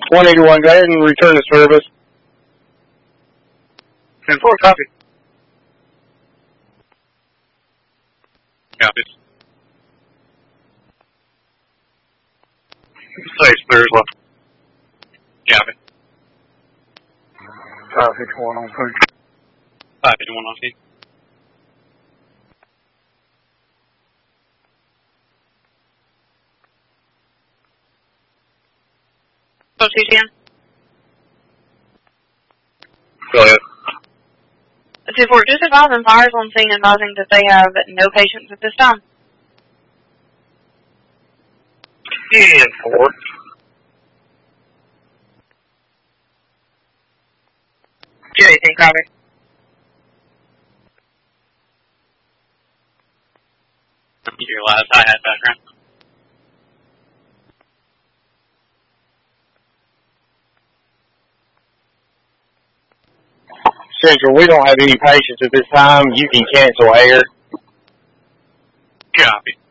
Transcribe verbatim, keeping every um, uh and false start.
one eighty-one, go ahead and return to service. ten four, copy. Copy. Stage clear as well. Copy. five fifty-one on food. five fifty-one on feet. So C C N? Go ahead. two four, just advising fires on scene advising that they have no patients at this time. ten four. J eighteen, copy. Your last I had background. Central, we don't have any patients at this time. You can cancel air. Copy.